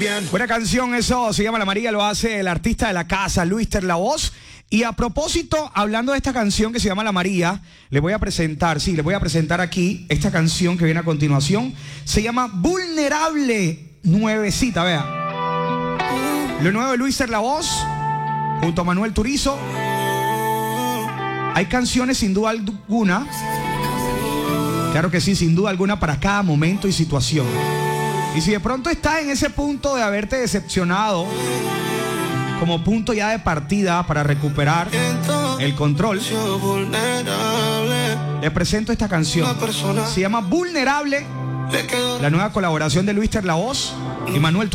Buena canción, eso se llama La María, lo hace el artista de la casa, Luister La Voz. Y a propósito, hablando de esta canción que se llama La María, les voy a presentar aquí esta canción que viene a continuación. Se llama Vulnerable, nuevecita, vea. Lo nuevo de Luister La Voz, junto a Manuel Turizo. Hay canciones sin duda alguna, claro que sí, sin duda alguna, para cada momento y situación. Y si de pronto estás en ese punto de haberte decepcionado, como punto ya de partida para recuperar el control, le presento esta canción. Se llama Vulnerable, la nueva colaboración de Luister La Voz y Manuel Turizo.